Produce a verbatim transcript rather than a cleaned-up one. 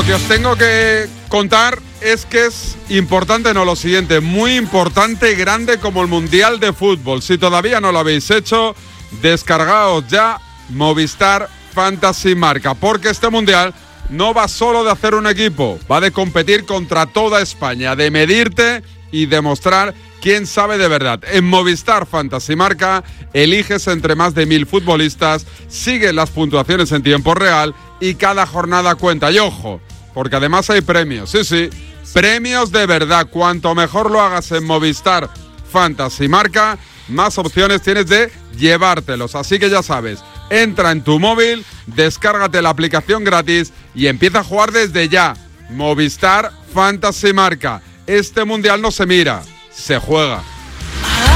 Lo que os tengo que contar es que es importante, no lo siguiente, muy importante y grande como el Mundial de Fútbol. Si todavía no lo habéis hecho, descargaos ya Movistar Fantasy Marca, porque este Mundial no va solo de hacer un equipo, va de competir contra toda España, de medirte y demostrar quién sabe de verdad. En Movistar Fantasy Marca eliges entre más de mil futbolistas, sigues las puntuaciones en tiempo real y cada jornada cuenta. Y ojo, porque además hay premios, sí, sí, premios de verdad. Cuanto mejor lo hagas en Movistar Fantasy Marca, más opciones tienes de llevártelos. Así que ya sabes, entra en tu móvil, descárgate la aplicación gratis y empieza a jugar desde ya. Movistar Fantasy Marca. Este mundial no se mira, se juega.